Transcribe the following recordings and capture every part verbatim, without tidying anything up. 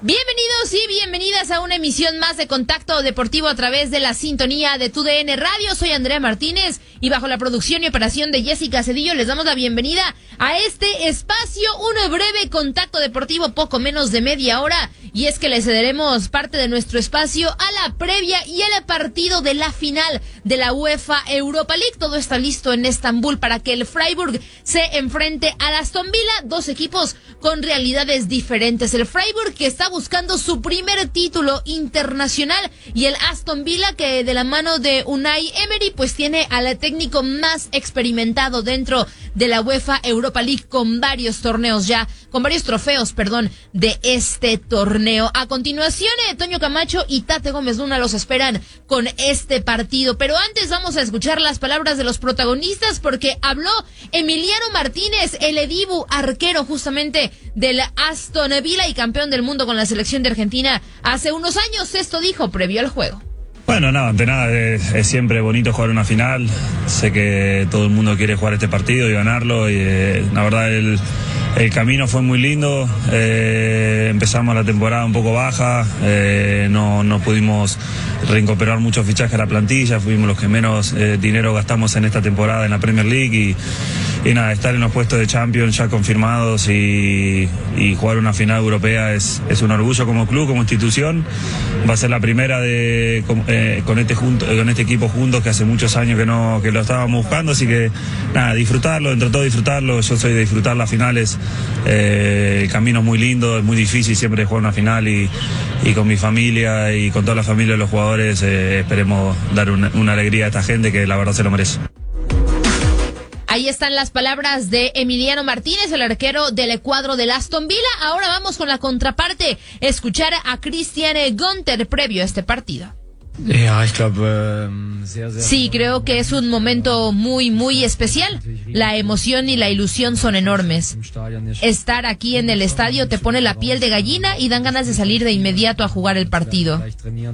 Bienvenidos y bienvenidas a una emisión más de Contacto Deportivo a través de la sintonía de Tu D N Radio. Soy Andrea Martínez y bajo la producción y operación de Jessica Cedillo les damos la bienvenida a este espacio, un breve contacto deportivo, poco menos de media hora, y es que le cederemos parte de nuestro espacio a la previa y el partido de la final de la UEFA Europa League. Todo está listo en Estambul para que el Freiburg se enfrente al Aston Villa, dos equipos con realidades diferentes. El Freiburg, que está buscando su primer título internacional, y el Aston Villa, que de la mano de Unai Emery pues tiene al técnico más experimentado dentro de la UEFA Europa League, con varios torneos ya, con varios trofeos, perdón, de este torneo. A continuación, eh, Toño Camacho y Tate Gómez Luna los esperan con este partido, pero antes vamos a escuchar las palabras de los protagonistas, porque habló Emiliano Martínez, el Edibu, arquero justamente del Aston Villa y campeón del mundo con la selección de Argentina hace unos años. Esto dijo previo al juego. Bueno, no, ante nada es, es siempre bonito jugar una final. Sé que todo el mundo quiere jugar este partido y ganarlo, y eh, la verdad el, el camino fue muy lindo. Eh, empezamos la temporada un poco baja, eh, no, no pudimos reincorporar muchos fichajes a la plantilla, fuimos los que menos eh, dinero gastamos en esta temporada en la Premier League, y Y nada, estar en los puestos de Champions ya confirmados y, y jugar una final europea es, es un orgullo como club, como institución. Va a ser la primera de con, eh, con, este junto, con este equipo juntos, que hace muchos años que no que lo estábamos buscando, así que nada, disfrutarlo, entre todo disfrutarlo. Yo soy de disfrutar las finales, eh, el camino es muy lindo, es muy difícil siempre jugar una final, y, y con mi familia y con toda la familia de los jugadores eh, esperemos dar una, una alegría a esta gente que la verdad se lo merece. Ahí están las palabras de Emiliano Martínez, el arquero del cuadro del Aston Villa. Ahora vamos con la contraparte, escuchar a Christian Gunter previo a este partido. Sí, creo que es un momento muy, muy especial. La emoción y la ilusión son enormes. Estar aquí en el estadio te pone la piel de gallina y dan ganas de salir de inmediato a jugar el partido.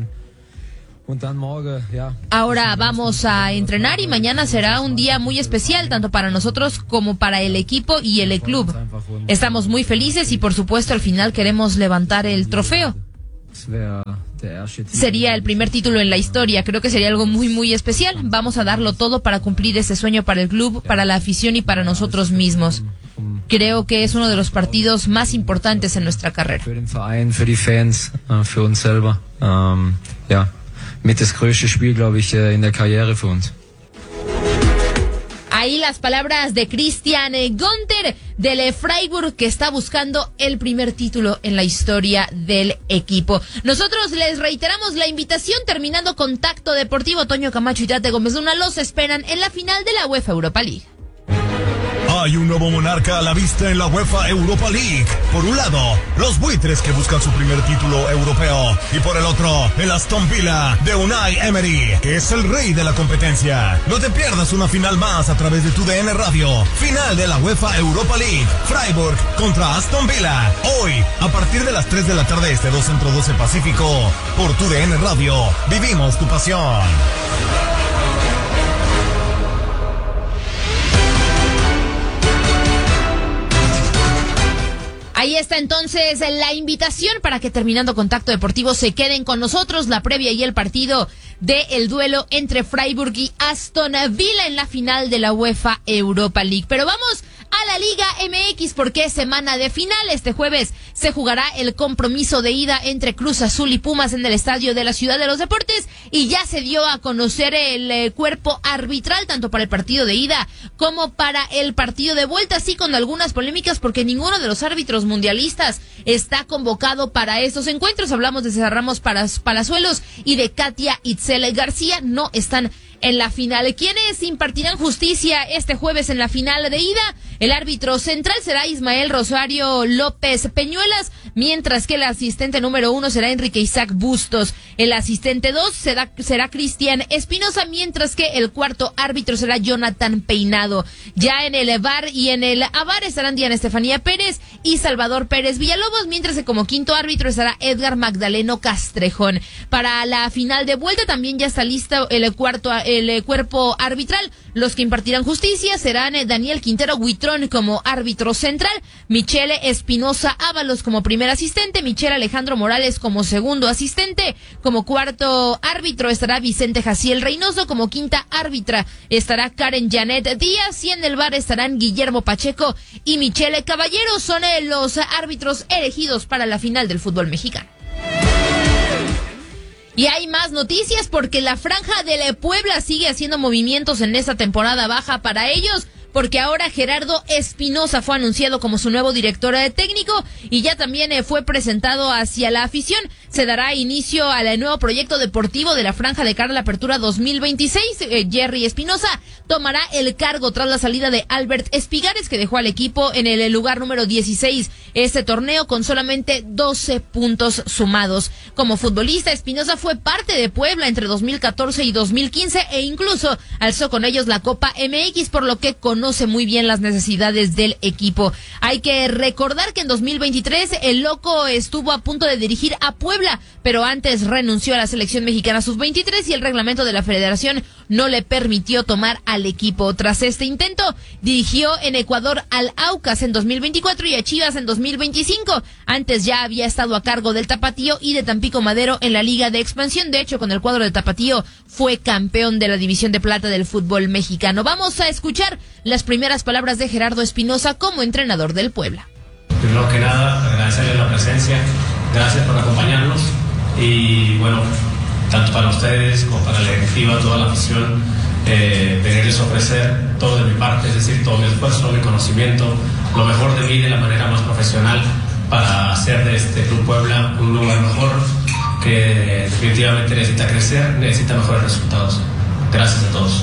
Ahora vamos a entrenar y mañana será un día muy especial, tanto para nosotros como para el equipo y el club. Estamos muy felices y por supuesto al final queremos levantar el trofeo. Sería el primer título en la historia, creo que sería algo muy muy especial. Vamos a darlo todo para cumplir ese sueño para el club, para la afición y para nosotros mismos. Creo que es uno de los partidos más importantes en nuestra carrera. Mit das größte Spiel, glaube ich, in der Karriere für uns. Ahí las palabras de Christian Gunter del Freiburg, que está buscando el primer título en la historia del equipo. Nosotros les reiteramos la invitación, terminando Contacto Deportivo. Toño Camacho y Tate Gómez Luna los esperan en la final de la UEFA Europa League. Hay un nuevo monarca a la vista en la UEFA Europa League. Por un lado, los buitres que buscan su primer título europeo. Y por el otro, el Aston Villa de Unai Emery, que es el rey de la competencia. No te pierdas una final más a través de Tu D N Radio. Final de la UEFA Europa League. Freiburg contra Aston Villa. Hoy, a partir de las tres de la tarde este, dos Centro doce Pacífico. Por Tu D N Radio. Vivimos tu pasión. Ahí está entonces la invitación para que, terminando Contacto Deportivo, se queden con nosotros. La previa y el partido del duelo entre Freiburg y Aston Villa en la final de la UEFA Europa League. Pero vamos a la Liga M X, porque es semana de final. Este jueves se jugará el compromiso de ida entre Cruz Azul y Pumas en el estadio de la Ciudad de los Deportes, y ya se dio a conocer el eh, cuerpo arbitral, tanto para el partido de ida como para el partido de vuelta, así con algunas polémicas, porque ninguno de los árbitros mundialistas está convocado para estos encuentros. Hablamos de César Ramos Palazuelos y de Katia Itzel García, no están en la final. ¿Quiénes impartirán justicia este jueves en la final de ida? El árbitro central será Ismael Rosario López Peñuelas, mientras que el asistente número uno será Enrique Isaac Bustos. El asistente dos será, será Cristian Espinosa, mientras que el cuarto árbitro será Jonathan Peinado. Ya en el V A R y en el A V A R estarán Diana Estefanía Pérez y Salvador Pérez Villalobos, mientras que como quinto árbitro estará Edgar Magdaleno Castrejón. Para la final de vuelta también ya está listo el cuarto el cuerpo arbitral. Los que impartirán justicia serán Daniel Quintero Huitrón como árbitro central, Michele Espinosa Ábalos como primer primer asistente, Michel Alejandro Morales como segundo asistente, como cuarto árbitro estará Vicente Jaciel Reynoso, como quinta árbitra estará Karen Janet Díaz y en el V A R estarán Guillermo Pacheco y Michele Caballero. Son eh, los árbitros elegidos para la final del fútbol mexicano. Y hay más noticias porque la Franja de Puebla sigue haciendo movimientos en esta temporada baja para ellos, porque ahora Gerardo Espinosa fue anunciado como su nuevo director técnico y ya también eh, fue presentado hacia la afición. Se dará inicio al nuevo proyecto deportivo de la Franja de cara a la apertura dos mil veintiséis. Eh, Jerry Espinosa tomará el cargo tras la salida de Albert Espigares, que dejó al equipo en el lugar número dieciséis este torneo con solamente doce puntos sumados. Como futbolista, Espinosa fue parte de Puebla entre dos mil catorce y dos mil quince e incluso alzó con ellos la Copa M X, por lo que conoce muy bien las necesidades del equipo. Hay que recordar que en dos mil veintitrés el Loco estuvo a punto de dirigir a Puebla, pero antes renunció a la selección mexicana sub veintitrés y el reglamento de la federación no le permitió tomar al equipo. Tras este intento, dirigió en Ecuador al Aucas en dos mil veinticuatro y a Chivas en dos mil veinticinco. Antes ya había estado a cargo del Tapatío y de Tampico Madero en la Liga de Expansión. De hecho, con el cuadro del Tapatío fue campeón de la División de Plata del fútbol mexicano. Vamos a escuchar las primeras palabras de Gerardo Espinosa como entrenador del Puebla. Primero que nada, agradecerles la presencia, gracias por acompañarnos y bueno, tanto para ustedes como para la directiva, toda la afición, eh, venirles a ofrecer todo de mi parte, es decir, todo mi esfuerzo, mi conocimiento, lo mejor de mí de la manera más profesional para hacer de este Club Puebla un lugar mejor que definitivamente necesita crecer, necesita mejores resultados. Gracias a todos.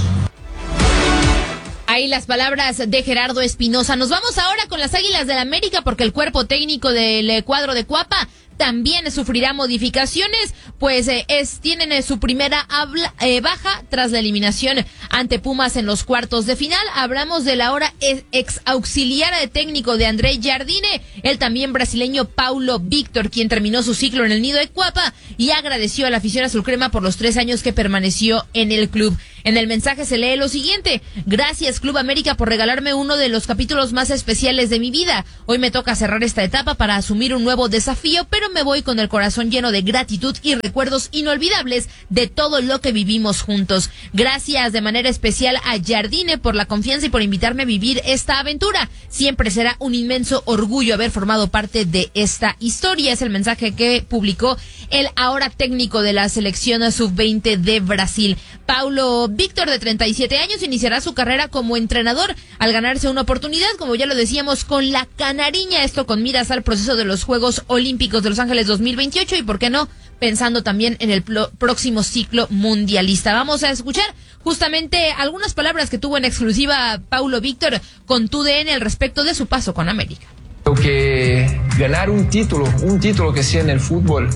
Ahí las palabras de Gerardo Espinosa. Nos vamos ahora con las Águilas del América porque el cuerpo técnico del cuadro de Cuapa también sufrirá modificaciones, pues eh, es tienen eh, su primera habla, eh, baja tras la eliminación ante Pumas en los cuartos de final. Hablamos del ahora ex auxiliar técnico de André Jardine, el también brasileño Paulo Víctor, quien terminó su ciclo en el nido de Cuapa y agradeció a la afición azulcrema por los tres años que permaneció en el club. En el mensaje se lee lo siguiente: gracias Club América por regalarme uno de los capítulos más especiales de mi vida. Hoy me toca cerrar esta etapa para asumir un nuevo desafío, pero me voy con el corazón lleno de gratitud y recuerdos inolvidables de todo lo que vivimos juntos. Gracias de manera especial a Jardine por la confianza y por invitarme a vivir esta aventura. Siempre será un inmenso orgullo haber formado parte de esta historia. Es el mensaje que publicó el ahora técnico de la selección sub veinte de Brasil. Paulo Víctor, de treinta y siete años, iniciará su carrera como entrenador al ganarse una oportunidad, como ya lo decíamos, con la Canariña, esto con miras al proceso de los Juegos Olímpicos de Los Ángeles dos mil veintiocho y, por qué no, pensando también en el pl- próximo ciclo mundialista. Vamos a escuchar justamente algunas palabras que tuvo en exclusiva Paulo Víctor con T U D N al respecto de su paso con América. Creo que ganar un título, un título que sea en el fútbol,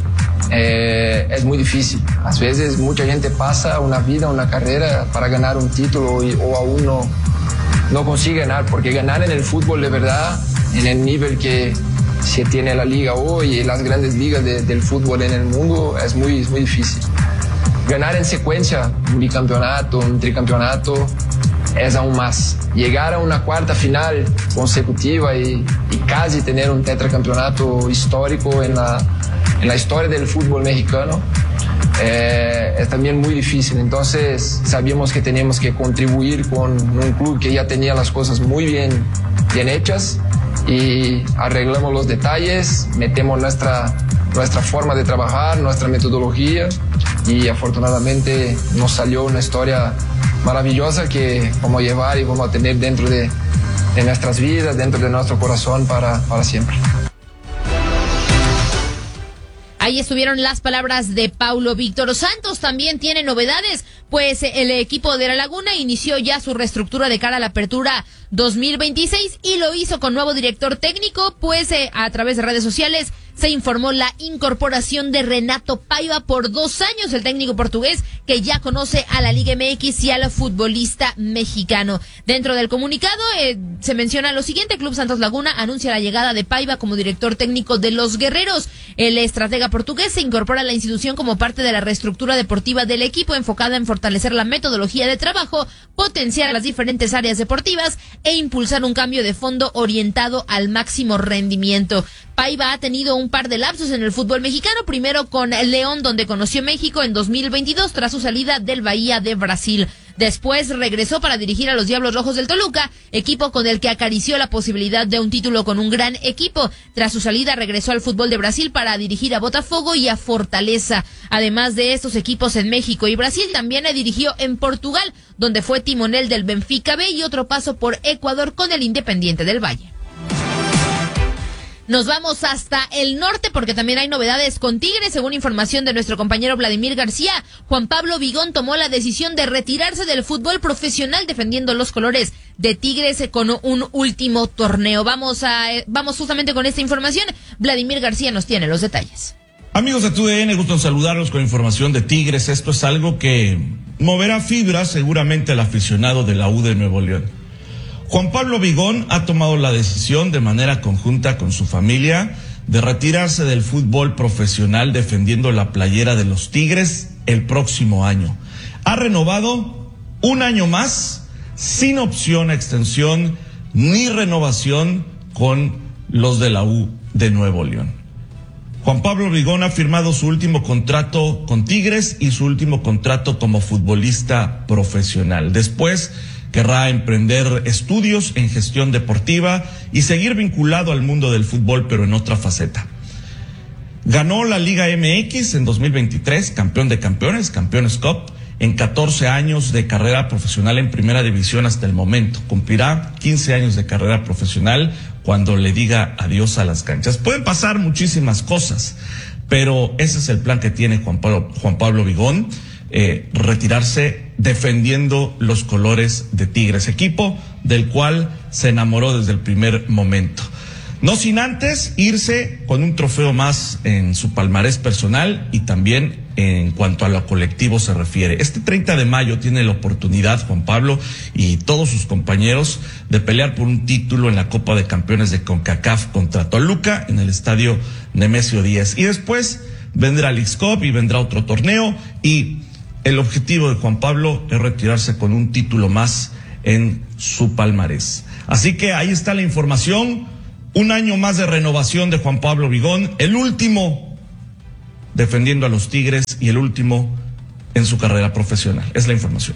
eh, es muy difícil. A veces mucha gente pasa una vida, una carrera para ganar un título y, o aún no, no consigue ganar, porque ganar en el fútbol de verdad, en el nivel que se tiene la liga hoy y las grandes ligas de, del fútbol en el mundo, es muy, es muy difícil. Ganar en secuencia un bicampeonato, un tricampeonato, es aún más. Llegar a una cuarta final consecutiva y, y casi tener un tetracampeonato histórico en la, en la historia del fútbol mexicano, eh, es también muy difícil. Entonces sabíamos que teníamos que contribuir con un club que ya tenía las cosas muy bien, bien hechas y arreglamos los detalles, metemos nuestra, nuestra forma de trabajar, nuestra metodología y afortunadamente nos salió una historia maravillosa que vamos a llevar y vamos a tener dentro de, de nuestras vidas, dentro de nuestro corazón para, para siempre. Ahí estuvieron las palabras de Paulo Víctor. Santos también tiene novedades, pues el equipo de La Laguna inició ya su reestructura de cara a la apertura dos mil veintiséis y lo hizo con nuevo director técnico, pues eh, a través de redes sociales se informó la incorporación de Renato Paiva por dos años, el técnico portugués que ya conoce a la Liga M X y al futbolista mexicano. Dentro del comunicado eh, se menciona lo siguiente: Club Santos Laguna anuncia la llegada de Paiva como director técnico de los Guerreros. El estratega portugués se incorpora a la institución como parte de la reestructura deportiva del equipo, enfocada en fortalecer la metodología de trabajo, potenciar las diferentes áreas deportivas e impulsar un cambio de fondo orientado al máximo rendimiento. Paiva ha tenido un par de lapsos en el fútbol mexicano, primero con León, donde conoció México en dos mil veintidós tras su salida del Bahía de Brasil. Después regresó para dirigir a los Diablos Rojos del Toluca, equipo con el que acarició la posibilidad de un título con un gran equipo. Tras su salida regresó al fútbol de Brasil para dirigir a Botafogo y a Fortaleza. Además de estos equipos en México y Brasil, también dirigió en Portugal, donde fue timonel del Benfica B, y otro paso por Ecuador con el Independiente del Valle. Nos vamos hasta el norte porque también hay novedades con Tigres. Según información de nuestro compañero Vladimir García, Juan Pablo Vigón tomó la decisión de retirarse del fútbol profesional defendiendo los colores de Tigres con un último torneo. Vamos a, vamos justamente con esta información. Vladimir García nos tiene los detalles. Amigos de T U D N, gusto en saludarlos con información de Tigres. Esto es algo que moverá fibras seguramente al aficionado de la U de Nuevo León. Juan Pablo Vigón ha tomado la decisión de manera conjunta con su familia de retirarse del fútbol profesional defendiendo la playera de los Tigres el próximo año. Ha renovado un año más sin opción a extensión ni renovación con los de la U de Nuevo León. Juan Pablo Vigón ha firmado su último contrato con Tigres y su último contrato como futbolista profesional. Después querrá emprender estudios en gestión deportiva y seguir vinculado al mundo del fútbol, pero en otra faceta. Ganó la Liga M X en dos mil veintitrés, campeón de campeones, Campeones Cup, en catorce años de carrera profesional en primera división hasta el momento. Cumplirá quince años de carrera profesional cuando le diga adiós a las canchas. Pueden pasar muchísimas cosas, pero ese es el plan que tiene Juan Pablo, Juan Pablo Vigón. Eh, retirarse defendiendo los colores de Tigres, equipo del cual se enamoró desde el primer momento. No sin antes irse con un trofeo más en su palmarés personal y también en cuanto a lo colectivo se refiere. Este treinta de mayo tiene la oportunidad Juan Pablo y todos sus compañeros de pelear por un título en la Copa de Campeones de CONCACAF contra Toluca en el estadio Nemesio Díaz. Y después vendrá el Leagues Cup y vendrá otro torneo, y el objetivo de Juan Pablo es retirarse con un título más en su palmarés. Así que ahí está la información. Un año más de renovación de Juan Pablo Vigón, el último defendiendo a los Tigres y el último en su carrera profesional. Es la información.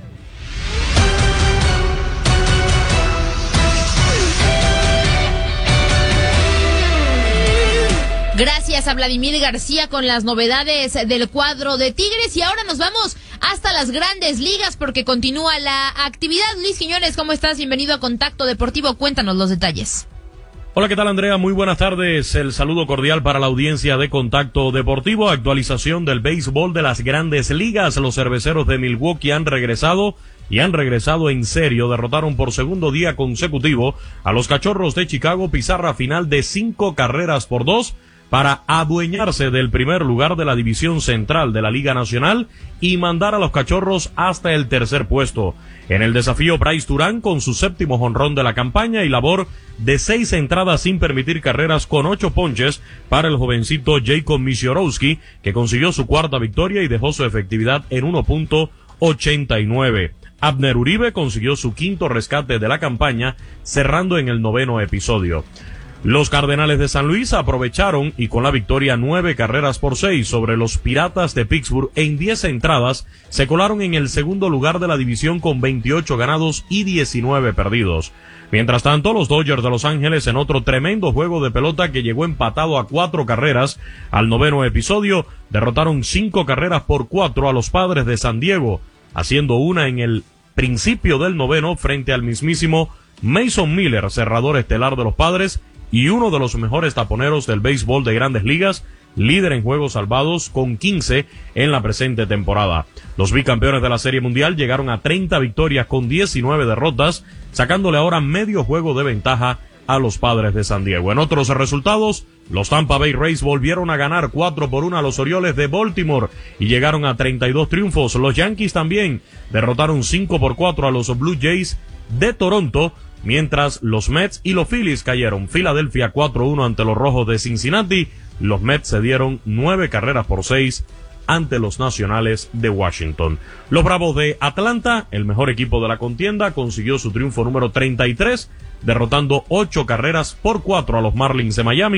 Gracias a Vladimir García con las novedades del cuadro de Tigres, y ahora nos vamos hasta las grandes ligas porque continúa la actividad. Luis Quiñones, ¿cómo estás? Bienvenido a Contacto Deportivo, cuéntanos los detalles. Hola, ¿qué tal, Andrea? Muy buenas tardes. El saludo cordial para la audiencia de Contacto Deportivo. Actualización del béisbol de las grandes ligas. Los cerveceros de Milwaukee han regresado y han regresado en serio. Derrotaron por segundo día consecutivo a los Cachorros de Chicago. Pizarra final de cinco carreras por dos para adueñarse del primer lugar de la división central de la Liga Nacional y mandar a los Cachorros hasta el tercer puesto. En el desafío, Bryce Durán con su séptimo jonrón de la campaña y labor de seis entradas sin permitir carreras con ocho ponches para el jovencito Jacob Misiorowski, que consiguió su cuarta victoria y dejó su efectividad en uno punto ochenta y nueve. Abner Uribe consiguió su quinto rescate de la campaña, cerrando en el noveno episodio. Los Cardenales de San Luis aprovecharon y con la victoria nueve carreras por seis sobre los Piratas de Pittsburgh en diez entradas, se colaron en el segundo lugar de la división con veintiocho ganados y diecinueve perdidos. Mientras tanto, los Dodgers de Los Ángeles, en otro tremendo juego de pelota que llegó empatado a cuatro carreras al noveno episodio, derrotaron cinco carreras por cuatro a los Padres de San Diego, haciendo una en el principio del noveno frente al mismísimo Mason Miller, cerrador estelar de los Padres y uno de los mejores taponeros del béisbol de Grandes Ligas, líder en juegos salvados con quince en la presente temporada. Los bicampeones de la Serie Mundial llegaron a treinta victorias con diecinueve derrotas, sacándole ahora medio juego de ventaja a los Padres de San Diego. En otros resultados, los Tampa Bay Rays volvieron a ganar cuatro por uno a los Orioles de Baltimore y llegaron a treinta y dos triunfos. Los Yankees también derrotaron cinco por cuatro a los Blue Jays de Toronto, mientras los Mets y los Phillies cayeron. Filadelfia cuatro uno ante los Rojos de Cincinnati. Los Mets se dieron nueve carreras por seis ante los Nacionales de Washington. Los Bravos de Atlanta, el mejor equipo de la contienda, consiguió su triunfo número treinta y tres, derrotando ocho carreras por cuatro a los Marlins de Miami.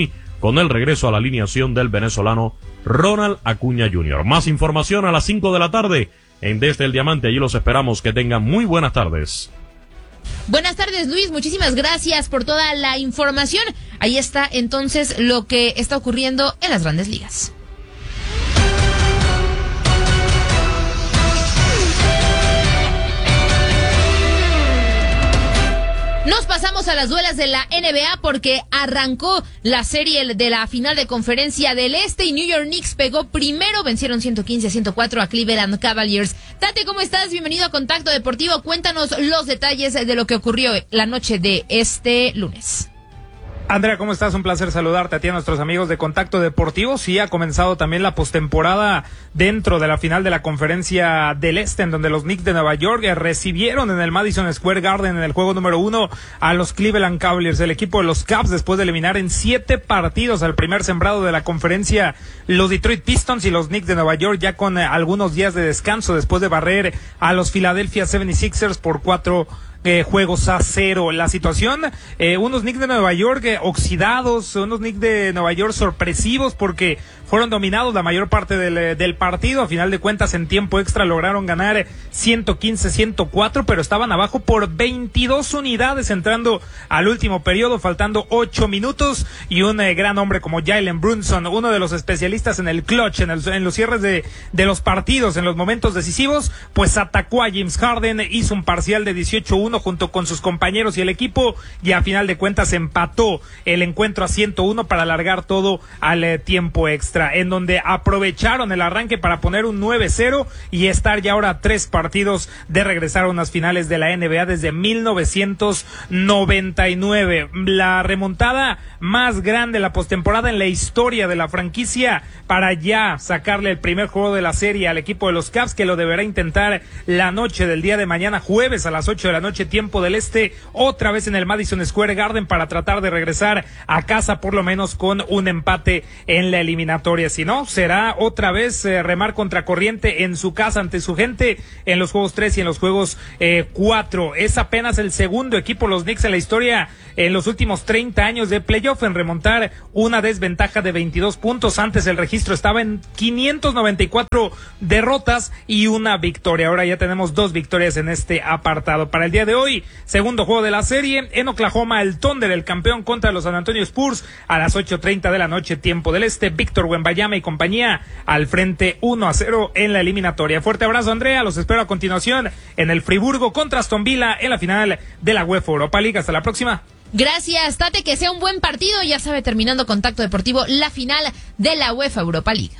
con el regreso a la alineación del venezolano Ronald Acuña junior Más información a las cinco de la tarde en Desde el Diamante. Allí los esperamos. Que tengan muy buenas tardes. Buenas tardes, Luis. Muchísimas gracias por toda la información. Ahí está entonces lo que está ocurriendo en las Grandes Ligas. Nos pasamos a las duelas de la N B A porque arrancó la serie de la final de Conferencia del Este y New York Knicks pegó primero, vencieron ciento quince a ciento cuatro a Cleveland Cavaliers. Tate, ¿cómo estás? Bienvenido a Contacto Deportivo. Cuéntanos los detalles de lo que ocurrió la noche de este lunes. Andrea, ¿cómo estás? Un placer saludarte a ti, a nuestros amigos de Contacto Deportivo. Sí, ha comenzado también la postemporada dentro de la final de la Conferencia del Este, en donde los Knicks de Nueva York recibieron en el Madison Square Garden en el juego número uno a los Cleveland Cavaliers. El equipo de los Cavs, después de eliminar en siete partidos al primer sembrado de la conferencia, los Detroit Pistons, y los Knicks de Nueva York ya con eh, algunos días de descanso después de barrer a los Philadelphia setenta y seis ers por cuatro Eh, juegos a cero. La situación, eh, unos Knicks de Nueva York eh, oxidados, unos Knicks de Nueva York sorpresivos porque fueron dominados la mayor parte del, del partido. A final de cuentas, en tiempo extra lograron ganar ciento quince a ciento cuatro, pero estaban abajo por veintidós unidades entrando al último periodo, faltando ocho minutos, y un eh, gran hombre como Jalen Brunson, uno de los especialistas en el clutch, en, el, en los cierres de, de los partidos, en los momentos decisivos, pues atacó a James Harden, hizo un parcial de dieciocho a uno junto con sus compañeros y el equipo, y a final de cuentas empató el encuentro a ciento uno para alargar todo al eh, tiempo extra, en donde aprovecharon el arranque para poner un nueve cero y estar ya ahora a tres partidos de regresar a unas finales de la N B A desde mil novecientos noventa y nueve. La remontada más grande, la postemporada en la historia de la franquicia, para ya sacarle el primer juego de la serie al equipo de los Cavs, que lo deberá intentar la noche del día de mañana, jueves a las ocho de la noche, tiempo del Este, otra vez en el Madison Square Garden, para tratar de regresar a casa por lo menos con un empate en la eliminatoria. Si no, será otra vez eh, remar contra corriente en su casa ante su gente en los juegos tres y en los juegos eh, cuatro. Es apenas el segundo equipo, los Knicks, en la historia en los últimos treinta años de playoff en remontar una desventaja de veintidós puntos. Antes el registro estaba en quinientas noventa y cuatro derrotas y una victoria. Ahora ya tenemos dos victorias en este apartado. Para el día de hoy, segundo juego de la serie en Oklahoma, el Thunder, el campeón, contra los San Antonio Spurs a las ocho treinta de la noche, tiempo del Este. Víctor Wembanyama y compañía al frente uno a cero en la eliminatoria. Fuerte abrazo, Andrea, los espero a continuación en el Friburgo contra Aston Villa en la final de la UEFA Europa League. Hasta la próxima. Gracias, Tate, que sea un buen partido. Ya sabe, terminando Contacto Deportivo, la final de la UEFA Europa League.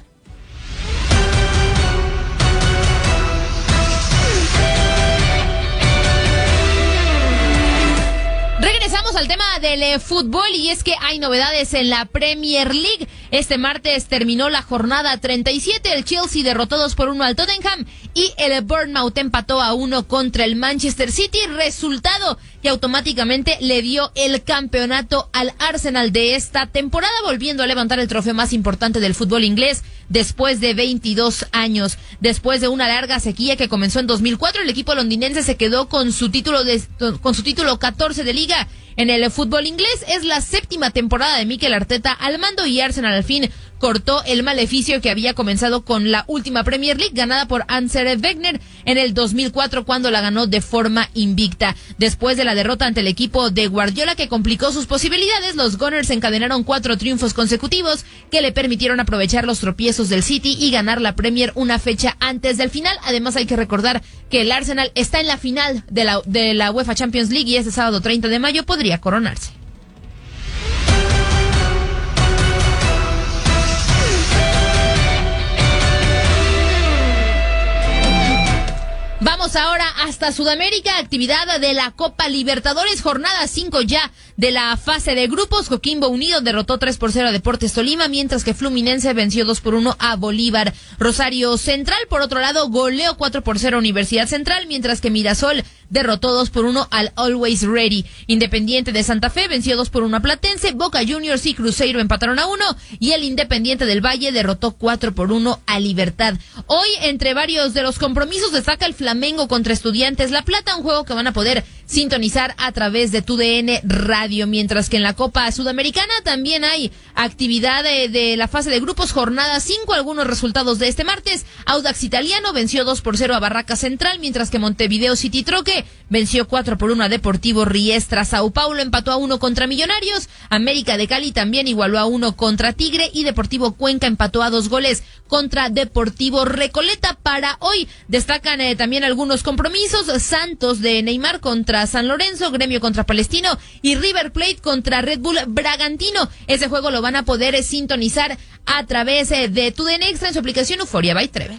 Regresamos al tema del eh, fútbol, y es que hay novedades en la Premier League. Este martes terminó la jornada treinta y siete, el Chelsea derrotó dos por uno al Tottenham y el Bournemouth empató a uno contra el Manchester City, resultado que automáticamente le dio el campeonato al Arsenal de esta temporada, volviendo a levantar el trofeo más importante del fútbol inglés después de veintidós años. Después de una larga sequía que comenzó en dos mil cuatro, el equipo londinense se quedó con su título de, con su título catorce de liga en el fútbol inglés. Es la séptima temporada de Mikel Arteta al mando, y Arsenal al fin cortó el maleficio que había comenzado con la última Premier League, ganada por Arsene Wenger en el dos mil cuatro, cuando la ganó de forma invicta. Después de la derrota ante el equipo de Guardiola, que complicó sus posibilidades, los Gunners encadenaron cuatro triunfos consecutivos que le permitieron aprovechar los tropiezos del City y ganar la Premier una fecha antes del final. Además, hay que recordar que el Arsenal está en la final de la, de la UEFA Champions League, y este sábado treinta de mayo podría coronarse. Vamos ahora hasta Sudamérica, actividad de la Copa Libertadores, jornada cinco ya de la fase de grupos. Coquimbo Unido derrotó tres por cero a Deportes Tolima, mientras que Fluminense venció dos por uno a Bolívar. Rosario Central, por otro lado, goleó cuatro por cero a Universidad Central, mientras que Mirasol derrotó dos por uno al Always Ready. Independiente de Santa Fe venció dos por uno a Platense, Boca Juniors y Cruzeiro empataron a uno, y el Independiente del Valle derrotó cuatro por uno a Libertad. Hoy, entre varios de los compromisos, destaca el Flamengo contra Estudiantes La Plata, un juego que van a poder sintonizar a través de Tu D N Radio, mientras que en la Copa Sudamericana también hay actividad de, de la fase de grupos, jornada cinco, algunos resultados de este martes. Audax Italiano venció dos por cero a Barraca Central, mientras que Montevideo City Troque venció cuatro por uno a Deportivo Riestra. Sao Paulo empató a uno contra Millonarios, América de Cali también igualó a uno contra Tigre y Deportivo Cuenca empató a dos goles contra Deportivo Recoleta. Para hoy destacan eh, también algunos compromisos: Santos de Neymar contra San Lorenzo, Gremio contra Palestino y River Plate contra Red Bull Bragantino. Ese juego lo van a poder eh, sintonizar a través eh, de Tu D N Extra en su aplicación Euforia by Treven.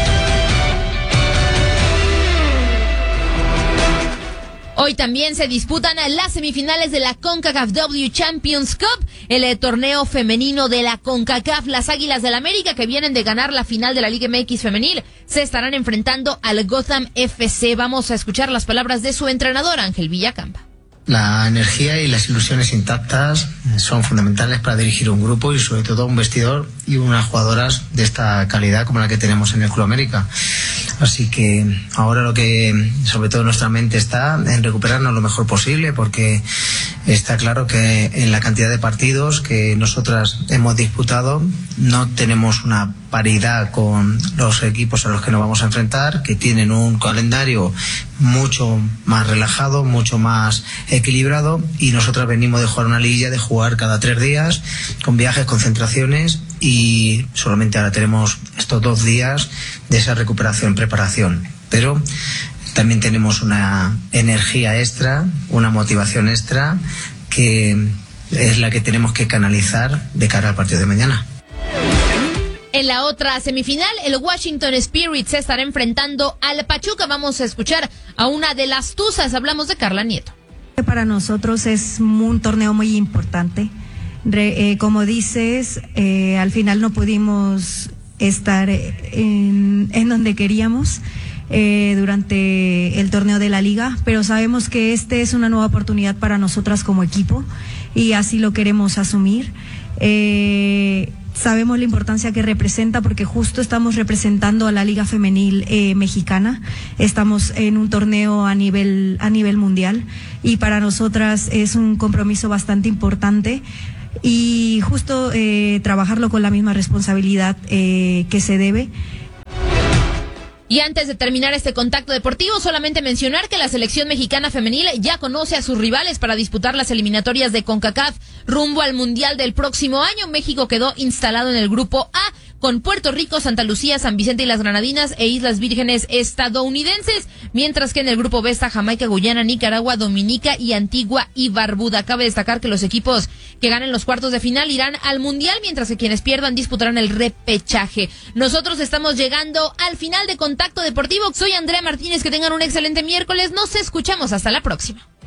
Hoy también se disputan las semifinales de la CONCACAF W Champions Cup, el eh, torneo femenino de la CONCACAF. Las Águilas del América, que vienen de ganar la final de la Liga M X femenil, se estarán enfrentando al Gotham F C. Vamos a escuchar las palabras de su entrenador, Ángel Villacampa. La energía y las ilusiones intactas son fundamentales para dirigir un grupo y sobre todo un vestidor y unas jugadoras de esta calidad como la que tenemos en el Club América. Así que ahora lo que sobre todo nuestra mente está en recuperarnos lo mejor posible, porque está claro que en la cantidad de partidos que nosotras hemos disputado no tenemos una paridad con los equipos a los que nos vamos a enfrentar, que tienen un calendario mucho más relajado, mucho más equilibrado, y nosotros venimos de jugar una liguilla de jugar cada tres días con viajes, concentraciones, y solamente ahora tenemos estos dos días de esa recuperación, preparación, pero también tenemos una energía extra, una motivación extra que es la que tenemos que canalizar de cara al partido de mañana. En la otra semifinal, el Washington Spirit se estará enfrentando al Pachuca. Vamos a escuchar a una de las tuzas. Hablamos de Carla Nieto. Para nosotros es un torneo muy importante. Re, eh, como dices, eh, al final no pudimos estar en, en donde queríamos eh, durante el torneo de la liga, pero sabemos que este es una nueva oportunidad para nosotras como equipo y así lo queremos asumir. Eh, Sabemos la importancia que representa porque justo estamos representando a la Liga Femenil eh, Mexicana. Estamos en un torneo a nivel, a nivel mundial y para nosotras es un compromiso bastante importante y justo eh, trabajarlo con la misma responsabilidad eh, que se debe. Y antes de terminar este contacto deportivo, solamente mencionar que la selección mexicana femenil ya conoce a sus rivales para disputar las eliminatorias de CONCACAF rumbo al Mundial del próximo año. México quedó instalado en el grupo A con Puerto Rico, Santa Lucía, San Vicente y las Granadinas e Islas Vírgenes estadounidenses, mientras que en el grupo B está Jamaica, Guyana, Nicaragua, Dominica y Antigua y Barbuda. Cabe destacar que los equipos que ganen los cuartos de final irán al Mundial, mientras que quienes pierdan disputarán el repechaje. Nosotros estamos llegando al final de Contacto Deportivo. Soy Andrea Martínez, que tengan un excelente miércoles. Nos escuchamos hasta la próxima.